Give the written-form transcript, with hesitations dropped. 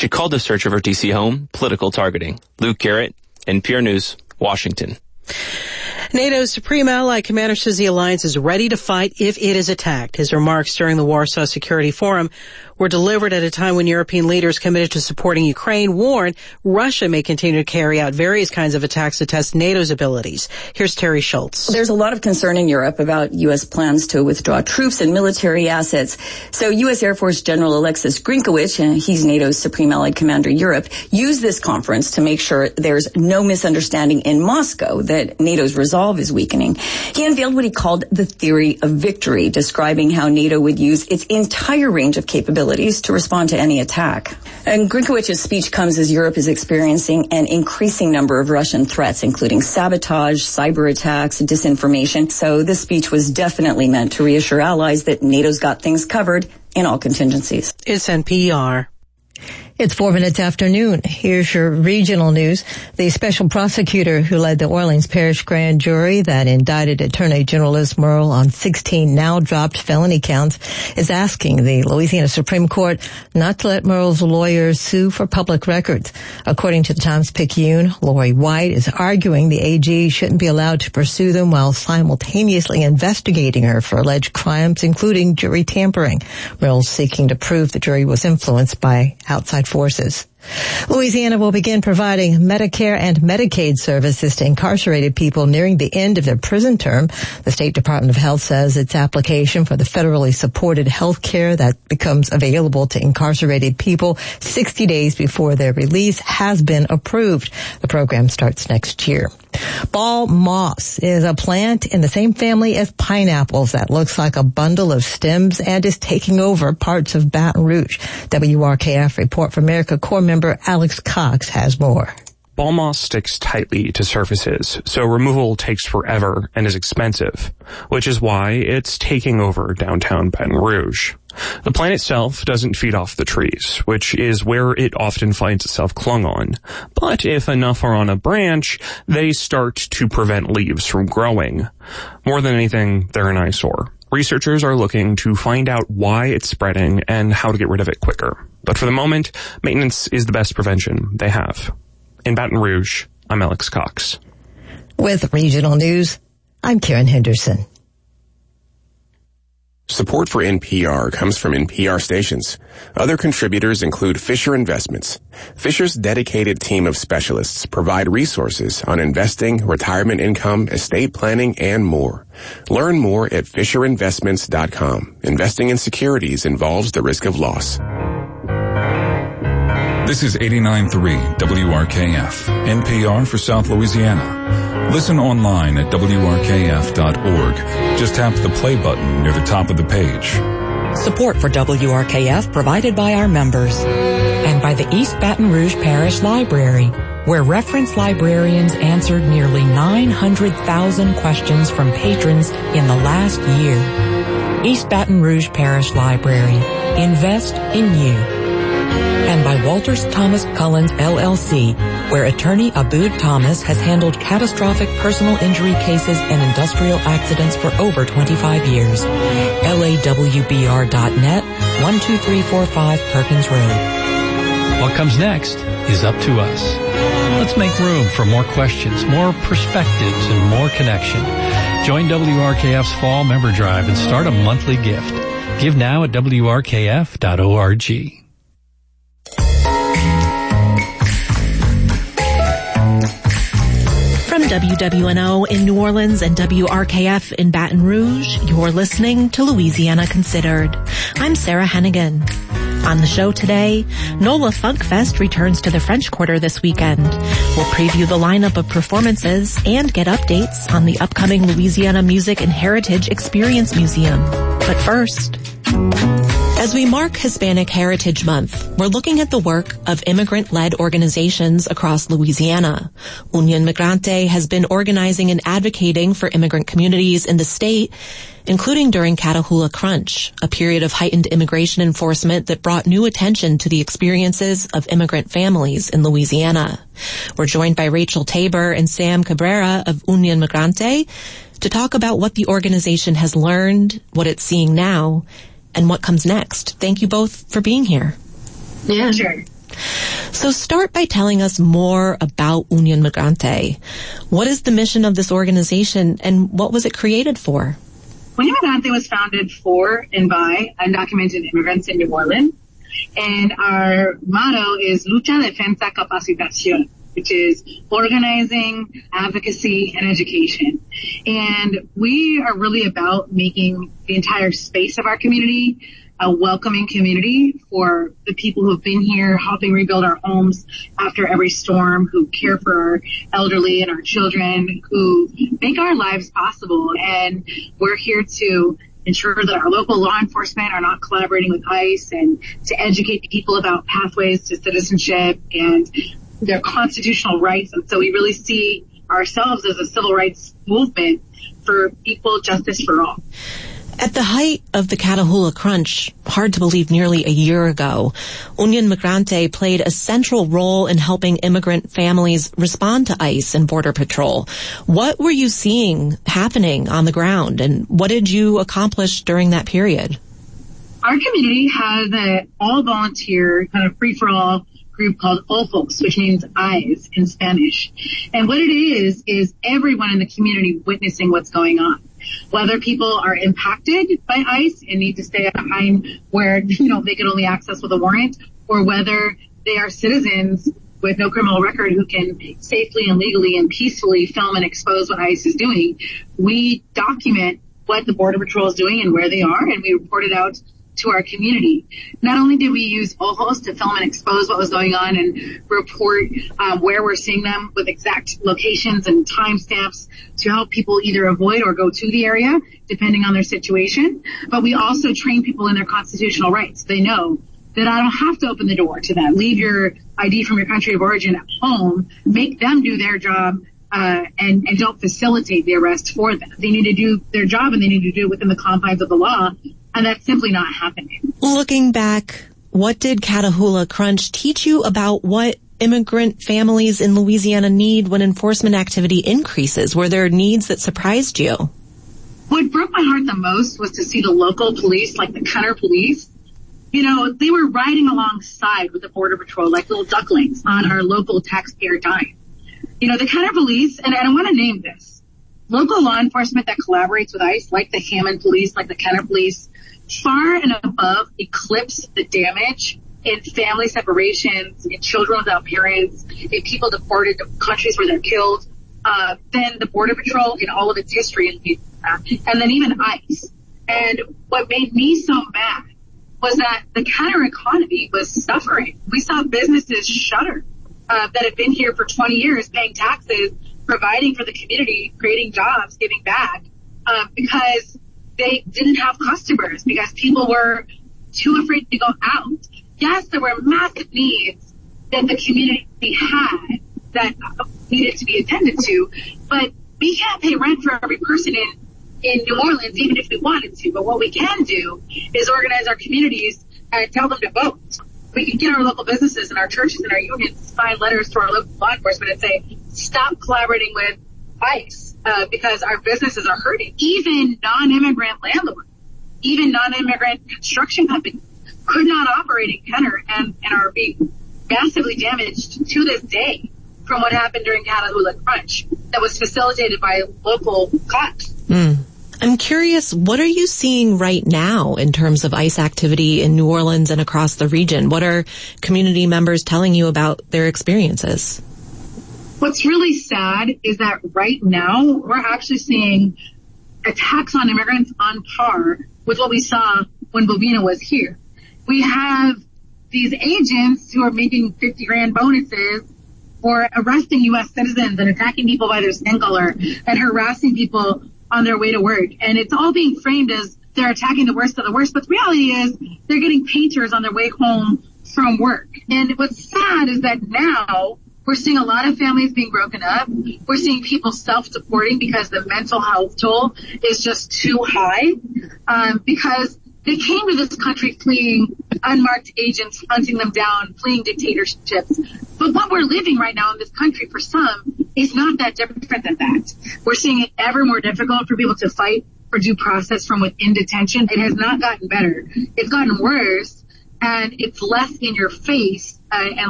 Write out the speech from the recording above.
She called the search of her D.C. home political targeting. Luke Garrett, NPR News, Washington. NATO's Supreme Allied Commander says the alliance is ready to fight if it is attacked. His remarks during the Warsaw Security Forum were delivered at a time when European leaders committed to supporting Ukraine warned Russia may continue to carry out various kinds of attacks to test NATO's abilities. Here's Terry Schultz. There's a lot of concern in Europe about U.S. plans to withdraw troops and military assets. So U.S. Air Force General Alexis Grinkowicz, he's NATO's Supreme Allied Commander Europe, used this conference to make sure there's no misunderstanding in Moscow that NATO's resolve is weakening. He unveiled what he called the theory of victory, describing how NATO would use its entire range of capabilities to respond to any attack. And Grinkowicz's speech comes as Europe is experiencing an increasing number of Russian threats, including sabotage, cyber attacks, disinformation. So this speech was definitely meant to reassure allies that NATO's got things covered in all contingencies. It's NPR. It's 4 minutes after noon. Here's your regional news. The special prosecutor who led the Orleans Parish grand jury that indicted Attorney General Liz Murrill on 16 now dropped felony counts is asking the Louisiana Supreme Court not to let Murrill's lawyers sue for public records. According to the Times-Picayune, Lori White is arguing the AG shouldn't be allowed to pursue them while simultaneously investigating her for alleged crimes, including jury tampering. Murrill's seeking to prove the jury was influenced by outside forces. Louisiana will begin providing Medicare and Medicaid services to incarcerated people nearing the end of their prison term. The State Department of Health says its application for the federally supported health care that becomes available to incarcerated people 60 days before their release has been approved. The program starts next year. Ball moss is a plant in the same family as pineapples that looks like a bundle of stems and is taking over parts of Baton Rouge. WRKF Report from America Corps member Alex Cox has more. Ball moss sticks tightly to surfaces, so removal takes forever and is expensive, which is why it's taking over downtown Baton Rouge. The plant itself doesn't feed off the trees, which is where it often finds itself clung on. But if enough are on a branch, they start to prevent leaves from growing. More than anything, they're an eyesore. Researchers are looking to find out why it's spreading and how to get rid of it quicker. But for the moment, maintenance is the best prevention they have. In Baton Rouge, I'm Alex Cox. With regional news, I'm Karen Henderson. Support for NPR comes from NPR stations. Other contributors include Fisher Investments. Fisher's dedicated team of specialists provide resources on investing, retirement income, estate planning, and more. Learn more at FisherInvestments.com. Investing in securities involves the risk of loss. This is 89.3 WRKF, NPR for South Louisiana. Listen online at WRKF.org. Just tap the play button near the top of the page. Support for WRKF provided by our members and by the East Baton Rouge Parish Library, where reference librarians answered nearly 900,000 questions from patrons in the last year. East Baton Rouge Parish Library. Invest in you. And by Walters Thomas Cullens, LLC, where attorney Abood Thomas has handled catastrophic personal injury cases and industrial accidents for over 25 years. LAWBR.net, 12345 Perkins Road. What comes next is up to us. Let's make room for more questions, more perspectives, and more connection. Join WRKF's Fall Member Drive and start a monthly gift. Give now at WRKF.org. From WWNO in New Orleans and WRKF in Baton Rouge, you're listening to Louisiana Considered. I'm Sarah Hennigan. On the show today, NOLA Funk Fest returns to the French Quarter this weekend. We'll preview the lineup of performances and get updates on the upcoming Louisiana Music and Heritage Experience Museum. But first, as we mark Hispanic Heritage Month, we're looking at the work of immigrant-led organizations across Louisiana. Union Migrante has been organizing and advocating for immigrant communities in the state, including during Catahoula Crunch, a period of heightened immigration enforcement that brought new attention to the experiences of immigrant families in Louisiana. We're joined by Rachel Tabor and Sam Cabrera of Union Migrante to talk about what the organization has learned, what it's seeing now, and what comes next. Thank you both for being here. Yeah, sure. So start by telling us more about Unión Migrante. What is the mission of this organization and what was it created for? Unión Migrante was founded for and by undocumented immigrants in New Orleans. And our motto is Lucha, Defensa, Capacitación, which is organizing, advocacy, and education. And we are really about making the entire space of our community a welcoming community for the people who have been here, helping rebuild our homes after every storm, who care for our elderly and our children, who make our lives possible. And we're here to ensure that our local law enforcement are not collaborating with ICE, and to educate people about pathways to citizenship and their constitutional rights. And so we really see ourselves as a civil rights movement for equal justice for all. At the height of the Catahoula Crunch, hard to believe nearly a year ago, Unión Migrante played a central role in helping immigrant families respond to ICE and Border Patrol. What were you seeing happening on the ground, and what did you accomplish during that period? Our community has an all-volunteer kind of free-for-all group called OJOS, which means eyes in Spanish. And what it is everyone in the community witnessing what's going on. Whether people are impacted by ICE and need to stay behind where, they can only access with a warrant, or whether they are citizens with no criminal record who can safely and legally and peacefully film and expose what ICE is doing. We document what the Border Patrol is doing and where they are, and we report it out to our community. Not only did we use OJOS to film and expose what was going on and report where we're seeing them with exact locations and timestamps to help people either avoid or go to the area, depending on their situation, but we also train people in their constitutional rights. They know that I don't have to open the door to them. Leave your ID from your country of origin at home, make them do their job, and don't facilitate the arrest for them. They need to do their job, and they need to do it within the confines of the law. And that's simply not happening. Looking back, what did Catahoula Crunch teach you about what immigrant families in Louisiana need when enforcement activity increases? Were there needs that surprised you? What broke my heart the most was to see the local police, like the Kenner police. They were riding alongside with the Border Patrol like little ducklings on our local taxpayer dime. The Kenner police, and I want to name this, local law enforcement that collaborates with ICE, like the Hammond police, like the Kenner police, far and above eclipse the damage in family separations, in children without parents, in people deported to countries where they're killed, than the Border Patrol in all of its history, and then even ICE. And what made me so mad was that the Kenner economy was suffering. We saw businesses shutter that had been here for 20 years, paying taxes, providing for the community, creating jobs, giving back, because they didn't have customers, because people were too afraid to go out. Yes, there were massive needs that the community had that needed to be attended to, but we can't pay rent for every person in New Orleans, even if we wanted to. But what we can do is organize our communities and tell them to vote. We can get our local businesses and our churches and our unions to sign letters to our local law enforcement and say, stop collaborating with ICE. Because our businesses are hurting. Even non-immigrant landlords, even non-immigrant construction companies could not operate in Kenner and are being massively damaged to this day from what happened during Catahoula Crunch that was facilitated by local cops. I'm curious, what are you seeing right now in terms of ICE activity in New Orleans and across the region? What are community members telling you about their experiences? What's really sad is that right now we're actually seeing attacks on immigrants on par with what we saw when Bobina was here. We have these agents who are making $50,000 bonuses for arresting U.S. citizens and attacking people by their skin color and harassing people on their way to work. And it's all being framed as they're attacking the worst of the worst. But the reality is they're getting painters on their way home from work. And what's sad is that now we're seeing a lot of families being broken up. We're seeing people self-deporting because the mental health toll is just too high, because they came to this country fleeing unmarked agents, hunting them down, fleeing dictatorships. But what we're living right now in this country for some is not that different than that. We're seeing it ever more difficult for people to fight for due process from within detention. It has not gotten better. It's gotten worse, and it's less in your face, and